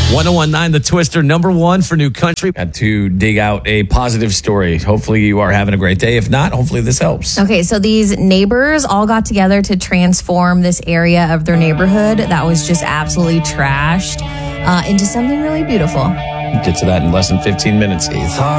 1019 The Twister, number one for New Country. Had to dig out a positive story. Hopefully you are having a great day. If not, hopefully this helps. Okay, so these neighbors all got together to transform this area of their neighborhood that was just absolutely trashed into something really beautiful. Get to that in less than 15 minutes. It's hard.